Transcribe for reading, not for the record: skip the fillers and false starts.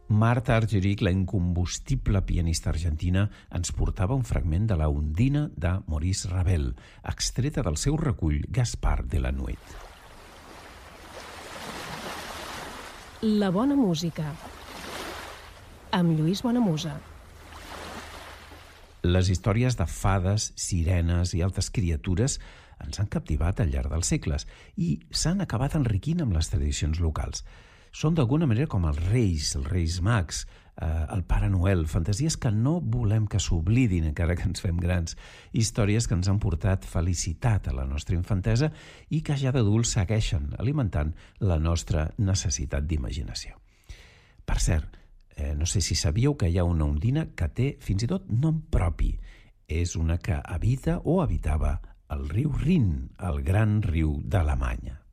Marta Argerich, la incombustible pianista argentina, ens portava un fragment de la Undina de Maurice Ravel, extreta del seu recull Gaspard de la Nuit. La bona música, amb Lluís Bonamusa. Les històries de fades, sirenes i altres criatures ens han captivat al llarg dels segles i s'han acabat enriquint amb les tradicions locals. Són d'alguna manera com els Reis Mags, el Pare Noel, fantasies que no volem que s'oblidin encara que ens fem grans, històries que ens han portat felicitat a la nostra infantesa i que ja d'adults segueixen alimentant la nostra necessitat d'imaginació. Per cert, no sé si sabíeu que hi ha una ondina que té fins i tot nom propi. És una que habita o habitava el riu Rin, el gran riu d'Alemanya.